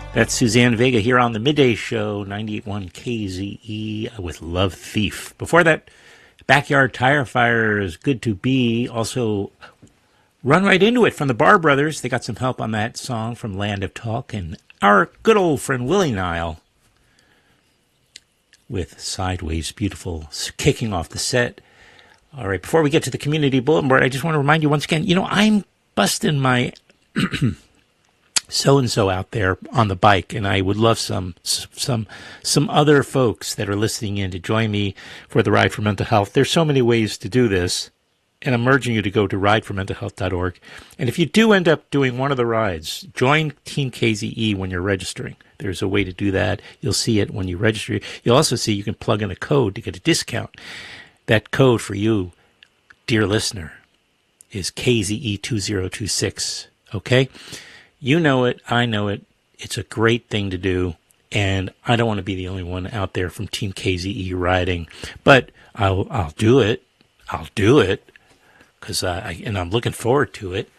That's Suzanne Vega here on the Midday Show, 98.1 KZE with Love Thief. Before that, Backyard Tire Fire is Good to Be. Also, Run Right Into It from the Barr Brothers. They got some help on that song from Land of Talk. And our good old friend Willie Nile with Sideways, beautiful, kicking off the set. All right, before we get to the community bulletin board, I just want to remind you once again, I'm busting my so-and-so out there on the bike, and I would love some other folks that are listening in to join me for the Ride for Mental Health. There's so many ways to do this, and I'm urging you to go to rideformentalhealth.org. And if you do end up doing one of the rides, join Team KZE when you're registering. There's a way to do that. You'll see it when you register. You'll also see you can plug in a code to get a discount. That code for you, dear listener, is KZE2026, okay? You know it. I know it. It's a great thing to do, and I don't want to be the only one out there from Team KZE riding, but I'll do it. I'll do it because I'm looking forward to it.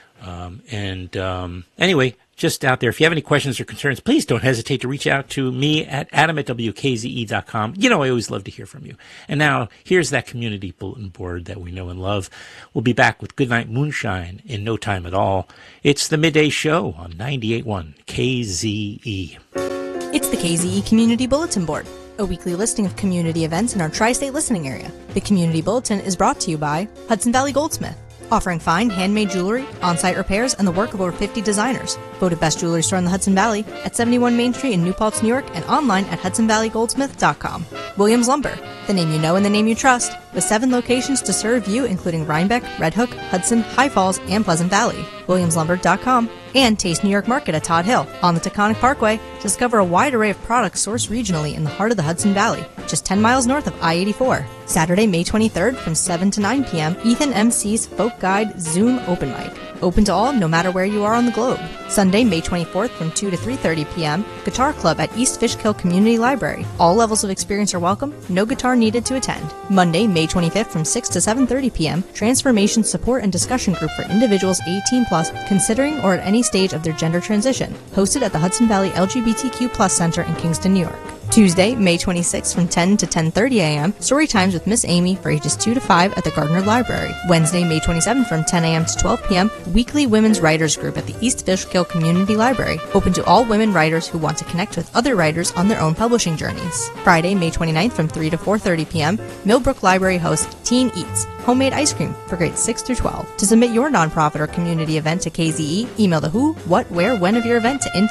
Anyway, just out there, if you have any questions or concerns, please don't hesitate to reach out to me at adam@wkze.com. I always love to hear from you. And now, here's that community bulletin board that we know and love. We'll be back with Goodnight Moonshine in no time at all. It's the Midday Show on 98.1 KZE. It's the KZE Community Bulletin Board, a weekly listing of community events in our tri-state listening area. The Community Bulletin is brought to you by Hudson Valley Goldsmith, offering fine handmade jewelry, on-site repairs, and the work of over 50 designers. Voted best jewelry store in the Hudson Valley at 71 Main Street in New Paltz, New York, and online at hudsonvalleygoldsmith.com. Williams Lumber, the name you know and the name you trust, with 7 locations to serve you, including Rhinebeck, Red Hook, Hudson, High Falls, and Pleasant Valley. WilliamsLumber.com. And Taste New York Market at Todd Hill on the Taconic Parkway. Discover a wide array of products sourced regionally in the heart of the Hudson Valley, just 10 miles north of I-84. Saturday, May 23rd from 7 to 9 p.m., Ethan MC's Folk Guide Zoom Open Mic. Open to all, no matter where you are on the globe. Sunday, May 24th from 2 to 3:30 p.m., Guitar Club at East Fishkill Community Library. All levels of experience are welcome, no guitar needed to attend. Monday, May 25th from 6 to 7:30 p.m., Transformation Support and Discussion Group for individuals 18 plus considering or at any stage of their gender transition, hosted at the Hudson Valley LGBTQ+ Center in Kingston, New York. Tuesday, May 26th from 10 to 10:30 a.m., Story Times with Miss Amy for ages 2 to 5 at the Gardner Library. Wednesday, May 27th from 10 a.m. to 12 p.m., Weekly Women's Writers Group at the East Fishkill Community Library, open to all women writers who want to connect with other writers on their own publishing journeys. Friday, May 29th from 3 to 4:30 p.m., Millbrook Library hosts Teen Eats, homemade ice cream for grades 6 through 12. To submit your nonprofit or community event to KZE, email the who, what, where, when of your event to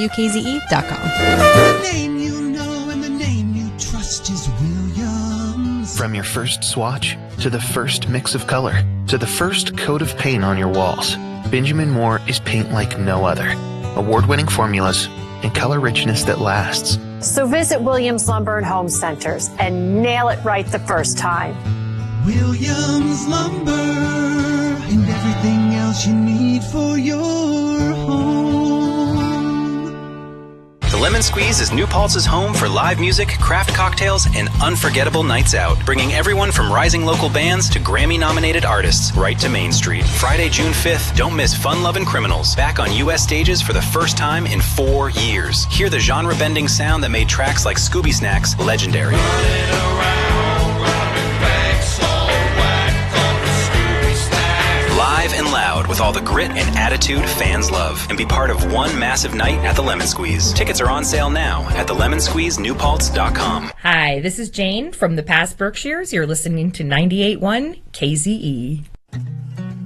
info@wkze.com. Name you know and the name you trust is Williams. From your first swatch, to the first mix of color, to the first coat of paint on your walls, Benjamin Moore is paint like no other. Award-winning formulas and color richness that lasts. So visit Williams Lumber and Home Centers and nail it right the first time. Williams Lumber and everything else you need for your home. The Lemon Squeeze is New Paltz's home for live music, craft cocktails, and unforgettable nights out, bringing everyone from rising local bands to Grammy-nominated artists right to Main Street. Friday, June 5th, don't miss Fun Lovin' Criminals, back on U.S. stages for the first time in 4 years. Hear the genre-bending sound that made tracks like Scooby Snacks legendary. Live and loud with all the grit and attitude fans love. And be part of one massive night at the Lemon Squeeze. Tickets are on sale now at thelemonSqueezeNewPaltz.com. Hi, this is Jane from the past Berkshires. You're listening to 98.1 KZE.